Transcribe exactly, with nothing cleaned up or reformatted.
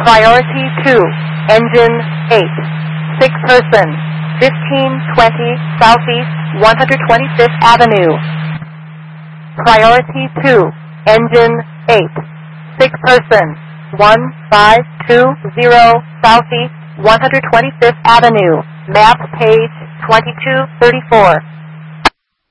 Priority two, engine eight, six person, fifteen twenty Southeast one hundred twenty-fifth Avenue. Priority two, engine eight, six person, one five two zero Southeast one hundred twenty-fifth Avenue. Map page twenty-two thirty-four.